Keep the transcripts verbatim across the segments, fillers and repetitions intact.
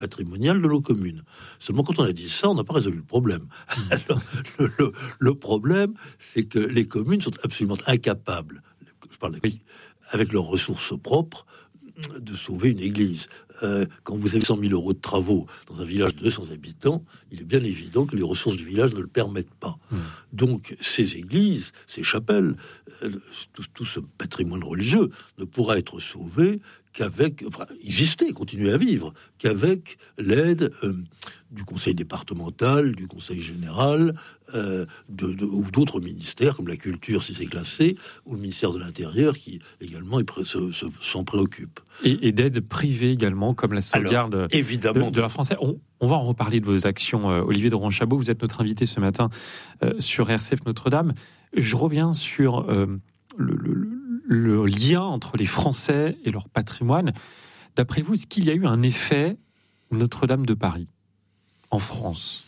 patrimonial de nos communes. Seulement, quand on a dit ça, on n'a pas résolu le problème. Alors, le, le, le problème, c'est que les communes sont absolument incapables, je parle avec, avec leurs ressources propres, de sauver une église. Euh, quand vous avez cent mille euros de travaux dans un village de deux cents habitants, il est bien évident que les ressources du village ne le permettent pas. Mmh. Donc, ces églises, ces chapelles, euh, tout, tout ce patrimoine religieux ne pourra être sauvé qu'avec, enfin, exister, continuer à vivre, qu'avec l'aide euh, du conseil départemental, du conseil général, euh, de, de, ou d'autres ministères, comme la culture, si c'est classé, ou le ministère de l'Intérieur, qui également est pré- se, se, s'en préoccupe. Et, et d'aide privée également, comme la sauvegarde Alors, évidemment, de, de l'art français. On, on va en reparler de vos actions, euh, Olivier de Ronchabot. Vous êtes notre invité ce matin euh, sur R C F Notre-Dame. Je reviens sur euh, le, le le lien entre les Français et leur patrimoine. D'après vous, est-ce qu'il y a eu un effet Notre-Dame de Paris en France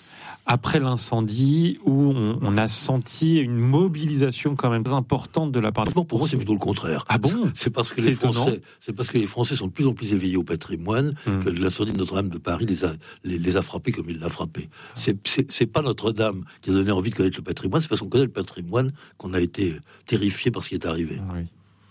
après l'incendie, où on, on a senti une mobilisation quand même importante de la part. Non, pour moi, c'est plutôt le contraire. Ah bon ? C'est parce que c'est les Français, étonnant. c'est parce que les Français sont de plus en plus éveillés au patrimoine hum. que l'incendie de Notre-Dame de Paris les a, les, les a frappés comme il l'a frappé. C'est, c'est, c'est pas Notre-Dame qui a donné envie de connaître le patrimoine, c'est parce qu'on connaît le patrimoine qu'on a été terrifié par ce qui est arrivé. Oui.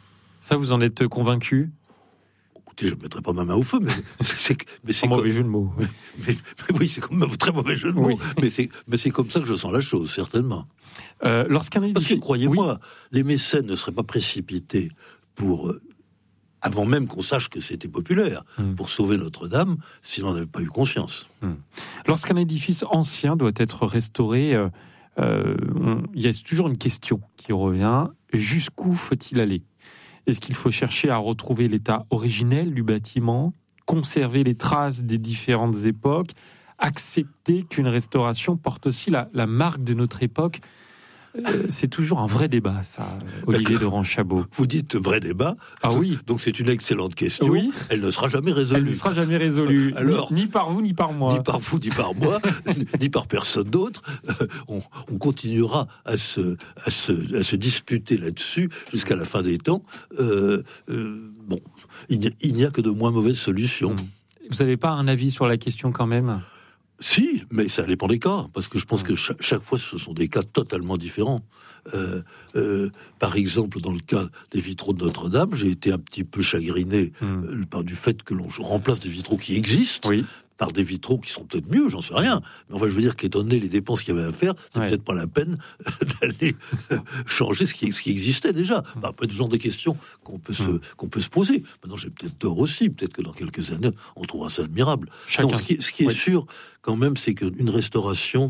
Ça, vous en êtes convaincu ? Je ne mettrai pas ma main au feu, mais c'est, mais c'est un comme, mauvais jeu de mots. Mais, mais, mais oui, c'est comme un très mauvais jeu de mots. Oui. Mais, c'est, mais c'est comme ça que je sens la chose, certainement. Euh, lorsqu'un édifice... Parce que, croyez-moi, oui. les mécènes ne seraient pas précipités pour, euh, avant même qu'on sache que c'était populaire, hum. pour sauver Notre-Dame, s'ils n'en avaient pas eu conscience. Hum. Lorsqu'un édifice ancien doit être restauré, euh, euh, on, il y a toujours une question qui revient. Jusqu'où faut-il aller ? Est-ce qu'il faut chercher à retrouver l'état originel du bâtiment, conserver les traces des différentes époques, accepter qu'une restauration porte aussi la, la marque de notre époque ? euh, C'est toujours un vrai débat, ça, Olivier de Ronchabot. Vous dites vrai débat ? Ah oui. Donc c'est une excellente question. Oui. Elle ne sera jamais résolue. Elle ne sera jamais résolue. Alors, ni, ni par vous, ni par moi. Ni par vous, ni par moi, ni par personne d'autre. Euh, on, on continuera à se, à, se, à se disputer là-dessus jusqu'à la fin des temps. Euh, euh, bon, il n'y, a, il n'y a que de moins mauvaises solutions. Vous n'avez pas un avis sur la question quand même ? Si, mais ça dépend des cas, parce que je pense que chaque, chaque fois, ce sont des cas totalement différents. Euh, euh, par exemple, dans le cas des vitraux de Notre-Dame, j'ai été un petit peu chagriné mmh. euh, par du fait que l'on remplace des vitraux qui existent oui. par des vitraux qui sont peut-être mieux, j'en sais rien. Mais enfin, je veux dire qu'étant donné les dépenses qu'il y avait à faire, c'est ouais. peut-être pas la peine d'aller changer ce qui, ce qui existait déjà. Mmh. Bah, peut-être le genre de questions qu'on peut, mmh. se, qu'on peut se poser. Maintenant, j'ai peut-être tort aussi. Peut-être que dans quelques années, on trouvera ça admirable. Chacun. Donc, ce qui, ce qui est ouais. sûr, quand même, c'est qu'une restauration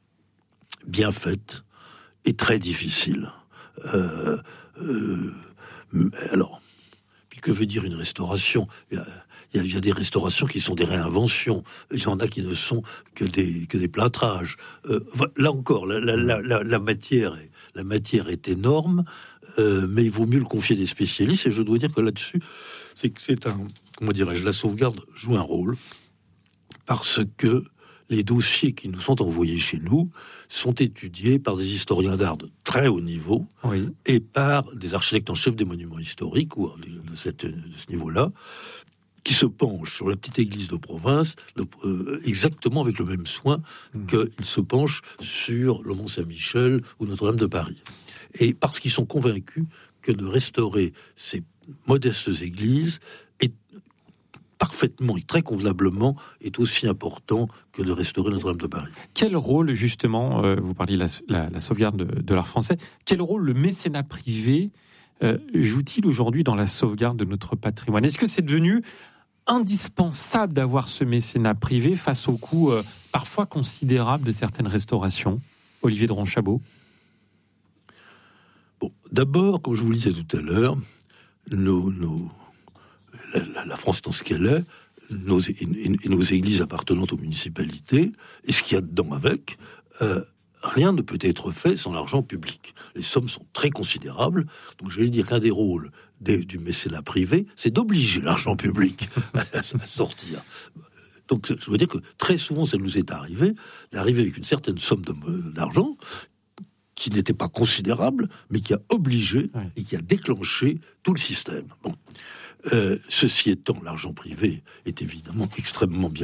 bien faite est très difficile. Euh, euh, alors, puis que veut dire une restauration ? Il y a, il y a, il y a des restaurations qui sont des réinventions. Il y en a qui ne sont que des, que des plâtrages. Euh, là encore, la, la, la, la, la, matière est, la matière est énorme, euh, mais il vaut mieux le confier à des spécialistes. Et je dois dire que là-dessus, c'est que c'est un... Comment dirais-je ? La sauvegarde joue un rôle parce que les dossiers qui nous sont envoyés chez nous sont étudiés par des historiens d'art de très haut niveau oui. et par des architectes en chef des monuments historiques ou de, cette, de ce niveau-là, qui se penchent sur la petite église de province de, euh, exactement avec le même soin mmh. qu'ils se penchent sur le Mont-Saint-Michel ou Notre-Dame de Paris. Et parce qu'ils sont convaincus que de restaurer ces modestes églises est parfaitement et très convenablement est aussi important que de restaurer Notre-Dame de Paris. Quel rôle, justement, euh, vous parliez de la, la, la sauvegarde de, de l'art français, quel rôle le mécénat privé euh, joue-t-il aujourd'hui dans la sauvegarde de notre patrimoine ? Est-ce que c'est devenu indispensable d'avoir ce mécénat privé face au coût euh, parfois considérable de certaines restaurations ? Olivier de Ronchabot. Bon, d'abord, comme je vous le disais tout à l'heure, nos... nos La, la France étant ce qu'elle est, nos, et, et nos églises appartenant aux municipalités, et ce qu'il y a dedans avec, euh, rien ne peut être fait sans l'argent public. Les sommes sont très considérables, donc je vais dire qu'un des rôles des, du mécénat privé, c'est d'obliger l'argent public à, à sortir. Donc je veux dire que très souvent, ça nous est arrivé d'arriver avec une certaine somme de, d'argent qui n'était pas considérable, mais qui a obligé et qui a déclenché tout le système. Bon. Euh, ceci étant, l'argent privé est évidemment extrêmement bien